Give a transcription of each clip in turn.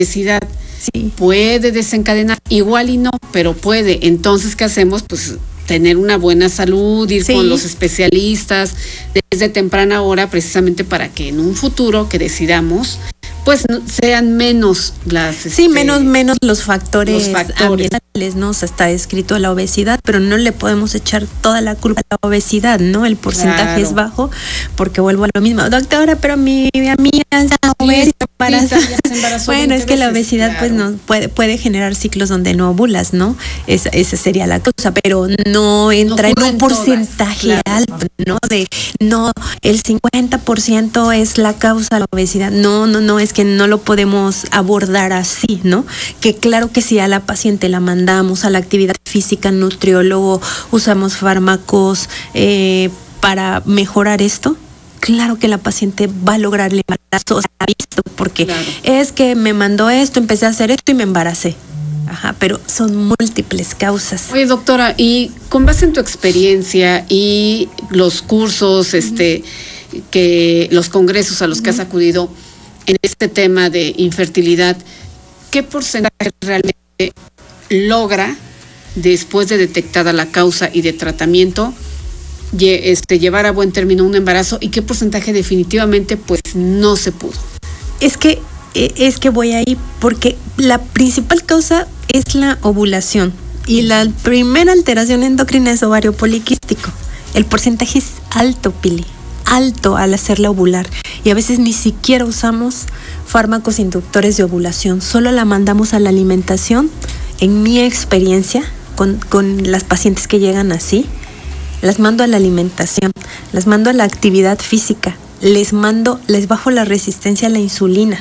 obesidad. Sí. Puede desencadenar, igual y no, pero puede. Entonces, ¿qué hacemos? Pues tener una buena salud, ir con los especialistas desde temprana hora, precisamente para que en un futuro que decidamos, pues sean menos las... menos los factores ambientales, ¿no? O sea, está descrito la obesidad, pero no le podemos echar toda la culpa a la obesidad, ¿no? El porcentaje es bajo, porque vuelvo a lo mismo. Doctora, pero mi amiga está obesa, bueno, es que la obesidad pues no puede generar ciclos donde no ovulas, ¿no? Esa sería la causa, pero no entra en un porcentaje alto, ¿no? El 50% es la causa de la obesidad. No, es que no lo podemos abordar así, ¿no? Que claro que si a la paciente la mandamos a la actividad física, nutriólogo, usamos fármacos para mejorar esto, claro que la paciente va a lograr el embarazo, o sea, visto, porque es que me mandó esto, empecé a hacer esto y me embaracé. Ajá, pero son múltiples causas. Oye, doctora, y con base en tu experiencia y los cursos, que los congresos a los que has acudido en este tema de infertilidad, ¿qué porcentaje realmente logra, después de detectada la causa y de tratamiento, llevar a buen término un embarazo, y qué porcentaje definitivamente pues no se pudo? Es que voy ahí porque la principal causa es la ovulación y la primera alteración endocrina es ovario poliquístico. El porcentaje es alto, Pili, alto al hacerla ovular, y a veces ni siquiera usamos fármacos inductores de ovulación, solo la mandamos a la alimentación. En mi experiencia con las pacientes que llegan así, las mando a la alimentación, las mando a la actividad física, les bajo la resistencia a la insulina,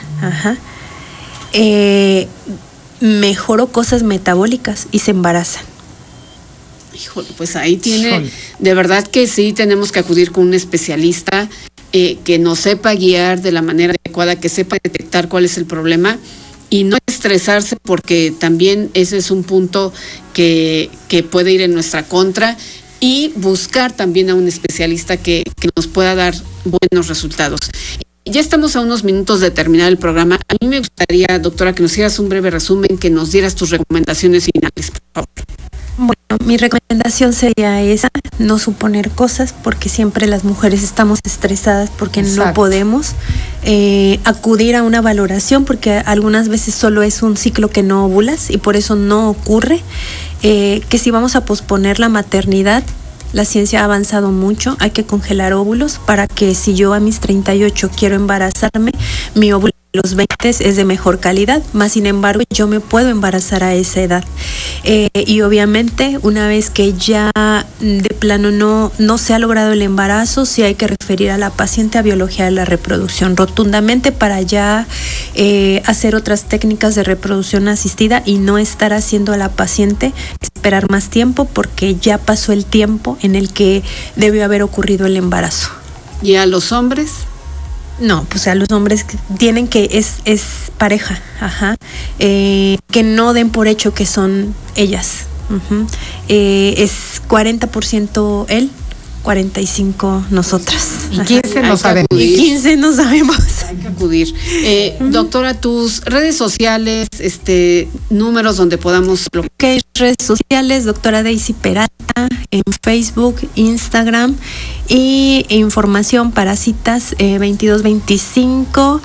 mejoro cosas metabólicas y se embarazan. Híjole, pues ahí tiene, de verdad que sí tenemos que acudir con un especialista que nos sepa guiar de la manera adecuada, que sepa detectar cuál es el problema y no estresarse, porque también ese es un punto que puede ir en nuestra contra, y buscar también a un especialista que nos pueda dar buenos resultados. Ya estamos a unos minutos de terminar el programa. A mí me gustaría, doctora, que nos hicieras un breve resumen, que nos dieras tus recomendaciones finales, por favor. Bueno, mi recomendación sería esa, no suponer cosas, porque siempre las mujeres estamos estresadas porque no podemos acudir a una valoración, porque algunas veces solo es un ciclo que no ovulas y por eso no ocurre, que si vamos a posponer la maternidad, la ciencia ha avanzado mucho, hay que congelar óvulos para que si yo a mis 38 quiero embarazarme, mi óvulo a los 20 es de mejor calidad, más sin embargo yo me puedo embarazar a esa edad. Y obviamente una vez que ya de plano no se ha logrado el embarazo, sí hay que referir a la paciente a biología de la reproducción rotundamente, para ya hacer otras técnicas de reproducción asistida y no estar haciendo a la paciente esperar más tiempo, porque ya pasó el tiempo en el que debió haber ocurrido el embarazo. ¿Y a los hombres? No, pues a los hombres tienen que, es pareja, que no den por hecho que son ellas. Es 40% él, 45 nosotras. Y 15 no sabemos. Y 15 no sabemos. Hay que acudir. Doctora, tus redes sociales, números donde podamos... Redes sociales, doctora Daisy Peralta, en Facebook, Instagram, y información para citas 2225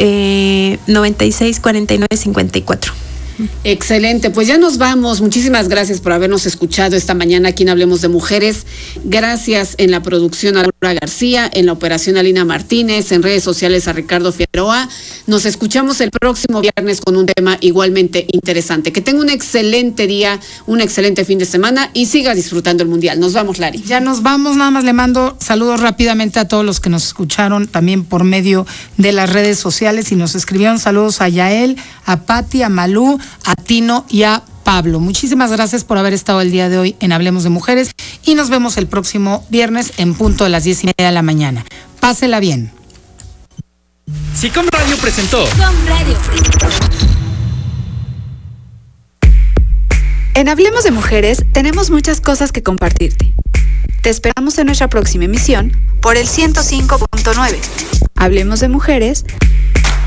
96 49 54. Excelente, pues ya nos vamos. Muchísimas gracias por habernos escuchado esta mañana aquí en Hablemos de Mujeres. Gracias en la producción a Laura García, en la operación a Lina Martínez, en redes sociales a Ricardo Figueroa. Nos escuchamos el próximo viernes con un tema igualmente interesante. Que tenga un excelente día, un excelente fin de semana y siga disfrutando el Mundial. Nos vamos, Lari. Ya nos vamos, nada más le mando saludos rápidamente a todos los que nos escucharon también por medio de las redes sociales y nos escribieron. Saludos a Yael, a Pati, a Malú, a Tino y a Pablo. Muchísimas gracias por haber estado el día de hoy en Hablemos de Mujeres y nos vemos el próximo viernes en punto de las 10:30 de la mañana. Pásela bien. SICOM Radio presentó. En Hablemos de Mujeres tenemos muchas cosas que compartirte. Te esperamos en nuestra próxima emisión por el 105.9. Hablemos de Mujeres,